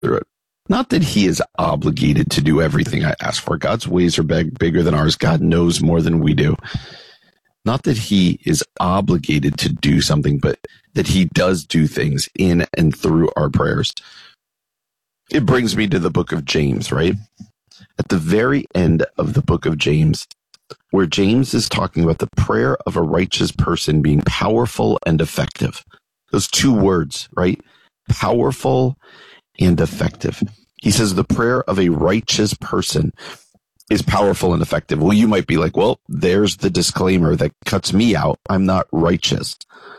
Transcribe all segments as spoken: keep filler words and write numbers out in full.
through it. Not that he is obligated to do everything I ask for. God's ways are big, bigger than ours. God knows more than we do. Not that he is obligated to do something, but that he does do things in and through our prayers. It brings me to the book of James, right? At the very end of the book of James, where James is talking about the prayer of a righteous person being powerful and effective. Those two words, right? Powerful and effective. He says the prayer of a righteous person is powerful and effective. Well, you might be like, well, there's the disclaimer that cuts me out. I'm not righteous.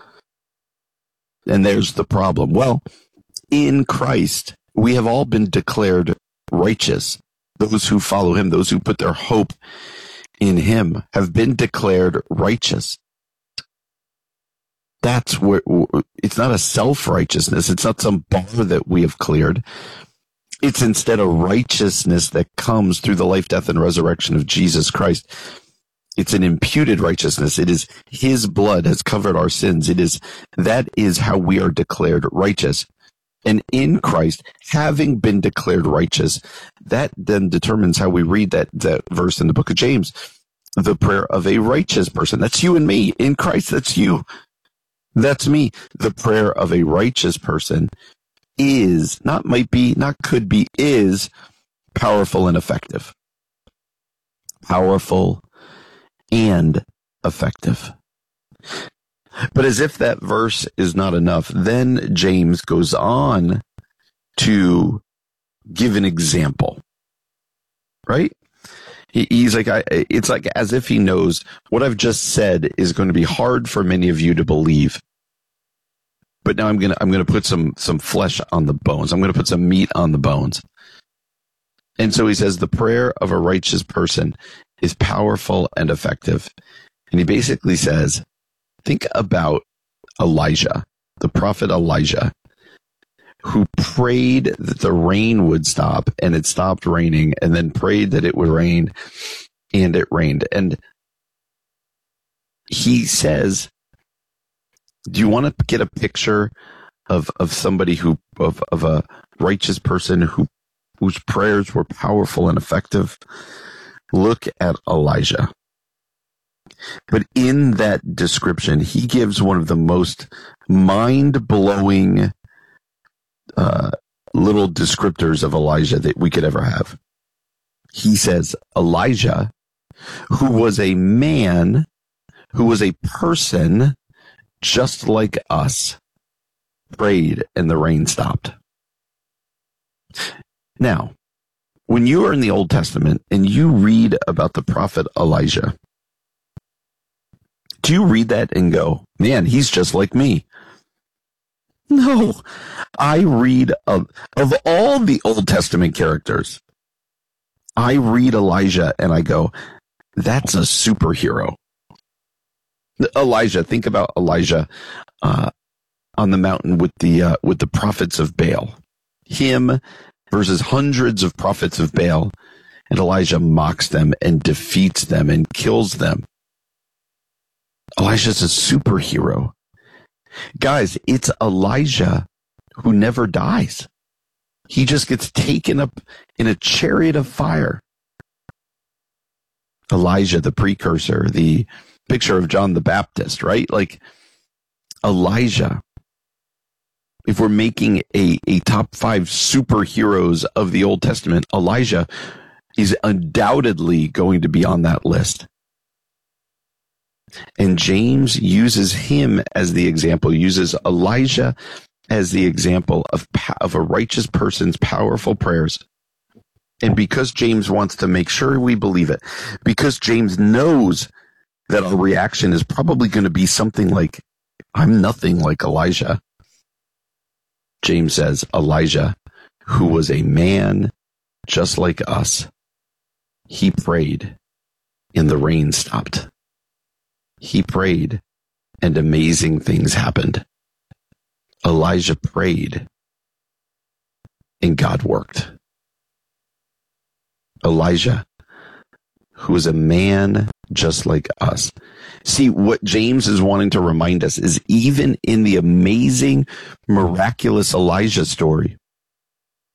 And there's the problem. Well, in Christ, we have all been declared righteous. Those who follow him, those who put their hope in him, have been declared righteous. That's where it's not a self-righteousness. It's not some bar that we have cleared. It's instead a righteousness that comes through the life, death, and resurrection of Jesus Christ. It's an imputed righteousness. It is his blood has covered our sins. It is, that is how we are declared righteous. And in Christ, having been declared righteous, that then determines how we read that, that verse in the book of James. The prayer of a righteous person. That's you and me. In Christ, that's you. That's me. The prayer of a righteous person is, not might be, not could be, is powerful and effective. Powerful and effective. But as if that verse is not enough, then James goes on to give an example, right? He, he's like, I, it's like as if he knows what I've just said is going to be hard for many of you to believe. But now I'm going to, I'm going to put some, some flesh on the bones. I'm going to put some meat on the bones. And so he says the prayer of a righteous person is powerful and effective. And he basically says, think about Elijah, the prophet Elijah, who prayed that the rain would stop, and it stopped raining, and then prayed that it would rain, and it rained. And he says, do you want to get a picture of, of somebody who, of, of a righteous person who, whose prayers were powerful and effective? Look at Elijah. But in that description, he gives one of the most mind-blowing uh, little descriptors of Elijah that we could ever have. He says, Elijah, who was a man, who was a person just like us, prayed and the rain stopped. Now, when you are in the Old Testament and you read about the prophet Elijah, do you read that and go, man, he's just like me? No, I read of, of all the Old Testament characters, I read Elijah and I go, that's a superhero. Elijah, think about Elijah uh, on the mountain with the uh, with the prophets of Baal. Him versus hundreds of prophets of Baal, and Elijah mocks them and defeats them and kills them. Elijah's a superhero. Guys, it's Elijah who never dies. He just gets taken up in a chariot of fire. Elijah, the precursor, the picture of John the Baptist, right? Like Elijah, if we're making a, a top five superheroes of the Old Testament, Elijah is undoubtedly going to be on that list. And James uses him as the example, uses Elijah as the example of, of a righteous person's powerful prayers. And because James wants to make sure we believe it, because James knows that our reaction is probably going to be something like, I'm nothing like Elijah. James says, Elijah, who was a man just like us, he prayed and the rain stopped. He prayed and amazing things happened. Elijah prayed and God worked. Elijah, who was a man just like us. See, what James is wanting to remind us is even in the amazing, miraculous Elijah story,